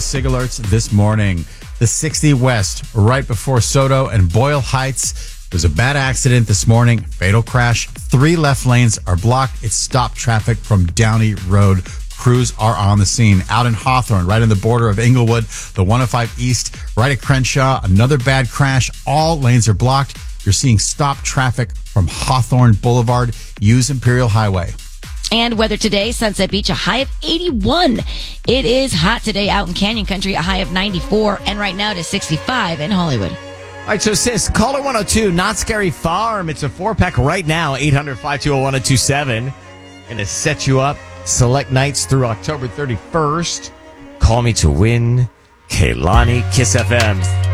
SIG alerts this morning. The 60 West, right before Soto and Boyle Heights. There's a bad accident this morning. Fatal crash. 3 left lanes are blocked. It stopped traffic from Downey Road. Crews are on the scene. Out in Hawthorne, right on the border of Inglewood, the 105 East, right at Crenshaw. Another bad crash. All lanes are blocked. You're seeing stopped traffic from Hawthorne Boulevard. Use Imperial Highway. And weather today, Sunset Beach, a high of 81. It is hot today out in Canyon Country, a high of 94. And right now it is 65 in Hollywood. All right, so sis, caller 102, Not Scary Farm. It's a 4-pack right now, 800-520-1027. And to set you up, select nights through October 31st. Call me to win. Kaylani, Kiss FM.